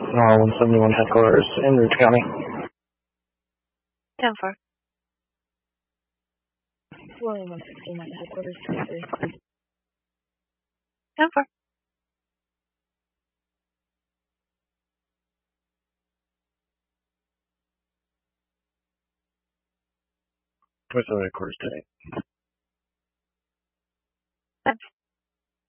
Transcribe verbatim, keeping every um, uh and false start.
Uh, one seventy-one headquarters in Root County. ten four. William one sixty-nine headquarters, twenty-three. ten four. What's the headquarters today? Thanks.